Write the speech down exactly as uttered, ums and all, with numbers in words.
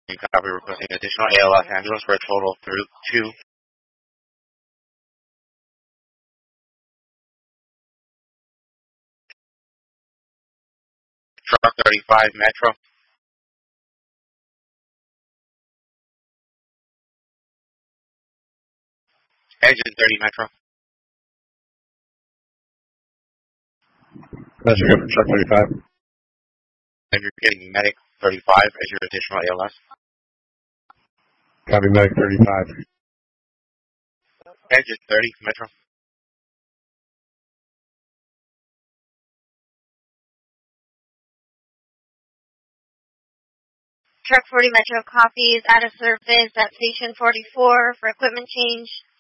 You copy requesting additional A L Los Angeles for a total of through two. Truck thirty-five Metro. Engine thirty Metro. That's your good for truck thirty-five. And you're getting Medic thirty-five as your additional A L S. Copy Medic thirty-five. Engine thirty Metro. Truck forty Metro copies at a service at Station forty-four for equipment change.